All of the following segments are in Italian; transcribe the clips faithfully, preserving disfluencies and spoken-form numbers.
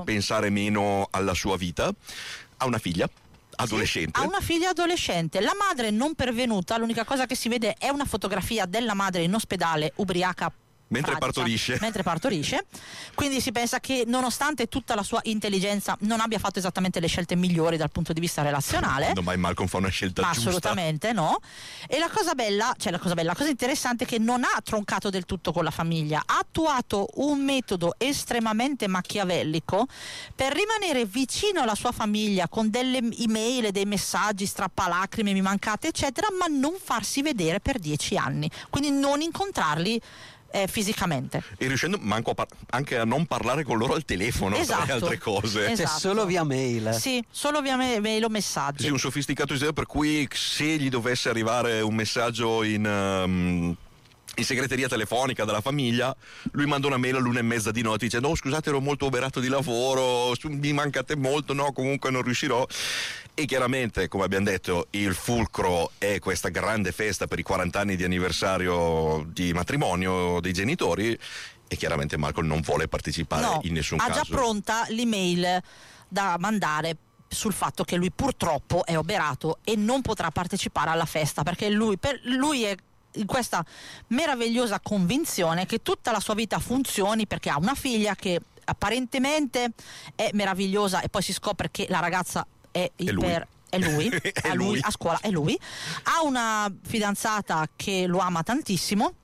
pensare meno alla sua vita. Ha una figlia adolescente. Sì, ha una figlia adolescente. La madre non pervenuta, l'unica cosa che si vede è una fotografia della madre in ospedale ubriaca mentre fradicia, partorisce. mentre partorisce. Quindi si pensa che nonostante tutta la sua intelligenza non abbia fatto esattamente le scelte migliori dal punto di vista relazionale. No, mai Malcolm fa una scelta ma giusta. Assolutamente no. E la cosa bella, cioè la cosa bella, la cosa interessante è che non ha troncato del tutto con la famiglia, ha attuato un metodo estremamente machiavellico per rimanere vicino alla sua famiglia con delle email e dei messaggi strappalacrime, mi mancate eccetera, ma non farsi vedere per dieci anni, quindi non incontrarli Eh, fisicamente, e riuscendo manco a par- anche a non parlare con loro al telefono, esatto, tra le altre cose. esatto. Cioè, solo via mail. Sì, solo via mail o messaggi. Sì, un sofisticato sistema per cui se gli dovesse arrivare un messaggio in um, in segreteria telefonica dalla famiglia, lui manda una mail all'una e mezza di notte, dice no scusate ero molto oberato di lavoro, mi mancate molto, no comunque non riuscirò. E chiaramente, come abbiamo detto, il fulcro è questa grande festa per i quaranta anni di anniversario di matrimonio dei genitori, e chiaramente Malcolm non vuole partecipare no, in nessun ha caso. Ha già pronta l'email da mandare sul fatto che lui purtroppo è oberato e non potrà partecipare alla festa, perché lui, per, lui è in questa meravigliosa convinzione che tutta la sua vita funzioni perché ha una figlia che apparentemente è meravigliosa e poi si scopre che la ragazza è iper è lui, è a lui, lui a scuola è lui, ha una fidanzata che lo ama tantissimo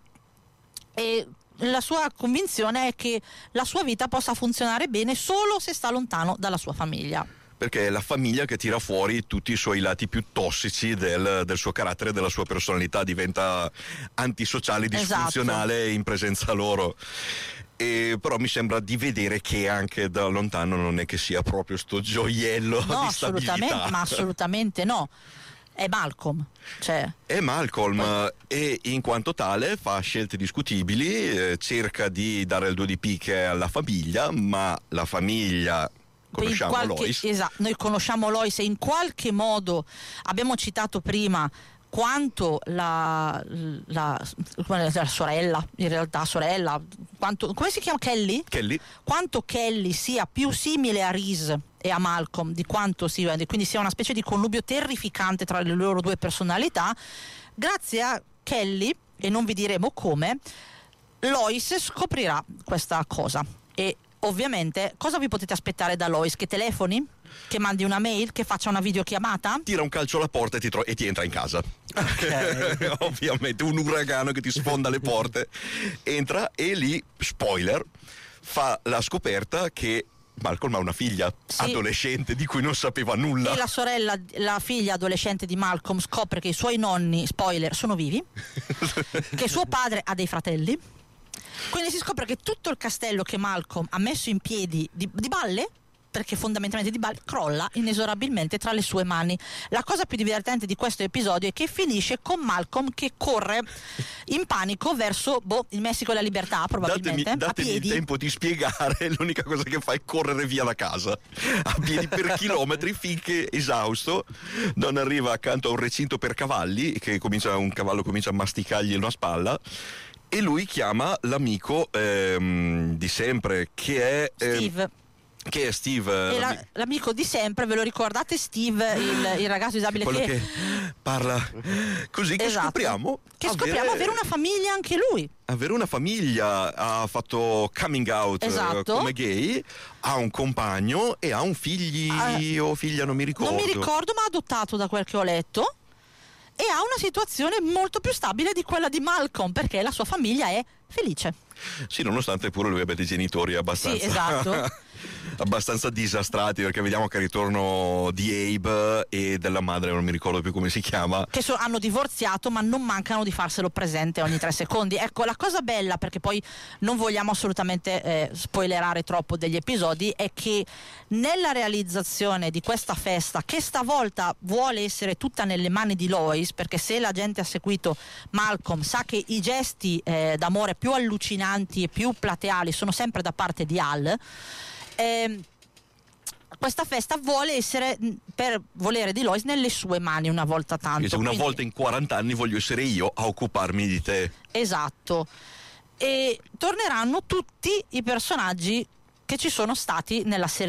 e la sua convinzione è che la sua vita possa funzionare bene solo se sta lontano dalla sua famiglia. Perché è la famiglia che tira fuori tutti i suoi lati più tossici del, del suo carattere, della sua personalità, diventa antisociale, disfunzionale, esatto, in presenza loro. E però mi sembra di vedere che anche da lontano non è che sia proprio sto gioiello no, di stabilità. Assolutamente, ma assolutamente no. È Malcolm, cioè. È Malcolm Poi... e in quanto tale fa scelte discutibili, eh, cerca di dare il due di picche alla famiglia, ma la famiglia... Conosciamo qualche, Lois. Esatto, noi conosciamo Lois e in qualche modo abbiamo citato prima quanto la, la, la sorella, in realtà sorella, quanto, come si chiama? Kelly? Kelly. Quanto Kelly sia più simile a Reese e a Malcolm di quanto sia, quindi sia una specie di connubio terrificante tra le loro due personalità. Grazie a Kelly, e non vi diremo come, Lois scoprirà questa cosa. E ovviamente cosa vi potete aspettare da Lois? Che telefoni? Che mandi una mail? Che faccia una videochiamata? Tira un calcio alla porta e ti, tro- e ti entra in casa. Okay. Ovviamente un uragano che ti sfonda le porte. Entra e lì, spoiler, fa la scoperta che Malcolm ha una figlia, sì, adolescente di cui non sapeva nulla. E la sorella, la figlia adolescente di Malcolm scopre che i suoi nonni, spoiler, sono vivi, che suo padre ha dei fratelli. Quindi si scopre che tutto il castello che Malcolm ha messo in piedi di, di balle, perché fondamentalmente di balle, crolla inesorabilmente tra le sue mani. La cosa più divertente di questo episodio è che finisce con Malcolm che corre in panico verso boh, il Messico e la libertà, probabilmente. Datemi, datemi a piedi. il tempo di spiegare, l'unica cosa che fa è correre via da casa a piedi per chilometri finché esausto non arriva accanto a un recinto per cavalli, che comincia, un cavallo comincia a masticargli una spalla. E lui chiama l'amico ehm, di sempre che è ehm, Steve. Che è Steve. E la, l'amico di sempre, ve lo ricordate Steve, il, il ragazzo disabile quello che... che parla così, che esatto, scopriamo che scopriamo avere, avere una famiglia anche lui. Avere una famiglia, ha fatto coming out, esatto, come gay, ha un compagno e ha un figlio uh, o figlia, non mi ricordo. Non mi ricordo, ma adottato da quel che ho letto. E ha una situazione molto più stabile di quella di Malcolm, perché la sua famiglia è felice. Sì, nonostante pure lui abbia dei genitori abbastanza... Sì, esatto. abbastanza disastrati, perché vediamo che il ritorno di Abe e della madre, non mi ricordo più come si chiama, che so, hanno divorziato, ma non mancano di farselo presente ogni tre secondi. Ecco, la cosa bella, perché poi non vogliamo assolutamente eh, spoilerare troppo degli episodi, è che nella realizzazione di questa festa, che stavolta vuole essere tutta nelle mani di Lois, perché se la gente ha seguito Malcolm sa che i gesti eh, d'amore più allucinanti e più plateali sono sempre da parte di Al. Eh, questa festa vuole essere, per volere di Lois, nelle sue mani una volta tanto. Dice, una quindi... volta in quaranta anni voglio essere io a occuparmi di te. Esatto. E torneranno tutti i personaggi che ci sono stati nella serie